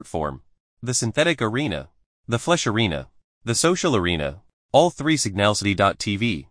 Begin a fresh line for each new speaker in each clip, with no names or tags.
form. The synthetic arena, the flesh arena, the social arena, all three Signalcity.tv.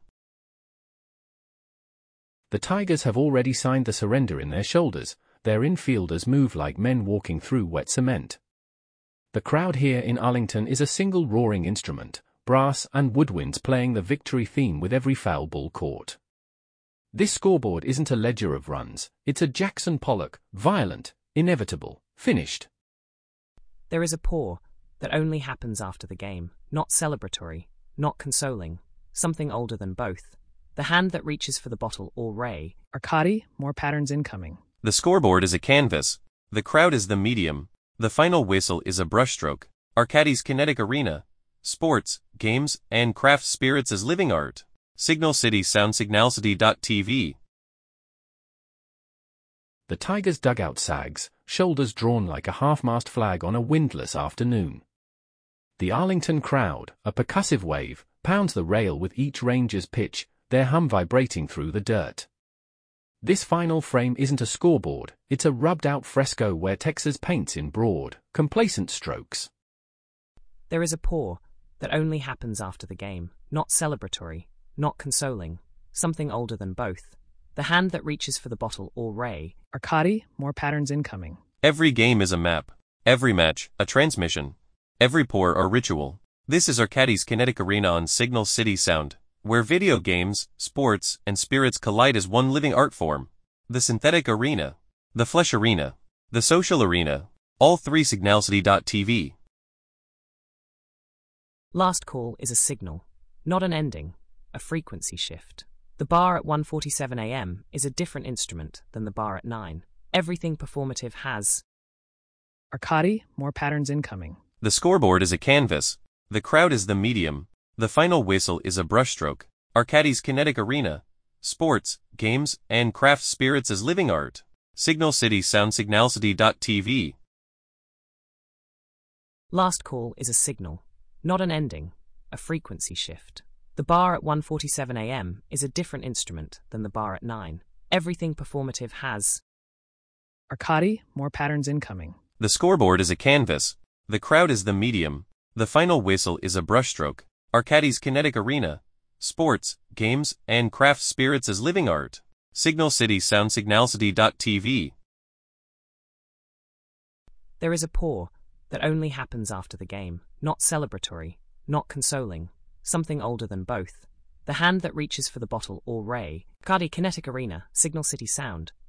The Tigers have already signed the surrender in their shoulders. Their infielders move like men walking through wet cement. The crowd here in Arlington is a single roaring instrument, brass and woodwinds playing the victory theme with every foul ball caught. This scoreboard isn't a ledger of runs, it's a Jackson Pollock, violent, inevitable, finished.
There is a pour that only happens after the game, not celebratory, not consoling, something older than both. The hand that reaches for the bottle or ray.
Arcadi, more patterns incoming.
The scoreboard is a canvas, the crowd is the medium, the final whistle is a brushstroke. Arcadi's kinetic arena, sports, games, and craft spirits as living art. Signal City Sound Signalcity.tv.
The Tigers' dugout sags, shoulders drawn like a half-mast flag on a windless afternoon. The Arlington crowd, a percussive wave, pounds the rail with each Rangers pitch, their hum vibrating through the dirt. This final frame isn't a scoreboard, it's a rubbed-out fresco where Texas paints in broad, complacent strokes.
There is a pour that only happens after the game, not celebratory, not consoling, something older than both. The hand that reaches for the bottle or ray.
Arcadi, more patterns incoming.
Every game is a map, every match, a transmission, every pour a ritual. This is Arcadi's kinetic arena on Signal City Sound, where video games, sports, and spirits collide as one living art form. The synthetic arena, the flesh arena, the social arena, all three Signalcity.tv.
Last call is a signal, not an ending, a frequency shift. The bar at 1:47 a.m. is a different instrument than the bar at 9. Everything performative has.
Arcadi, more patterns incoming.
The scoreboard is a canvas, the crowd is the medium, the final whistle is a brushstroke. Arcadi's kinetic arena, sports, games, and craft spirits as living art. Signal City Sound Signalcity.tv.
Last call is a signal, not an ending, a frequency shift. The bar at 1:47 a.m. is a different instrument than the bar at 9. Everything performative has.
Arcadi, more patterns incoming.
The scoreboard is a canvas, the crowd is the medium, the final whistle is a brushstroke. Arcadi's kinetic arena, sports, games, and craft spirits as living art. Signal City Sound Signalcity.tv.
There is a pour that only happens after the game, not celebratory, not consoling, something older than both. The hand that reaches for the bottle or ray. Arcadi Kinetic Arena, Signal City Sound.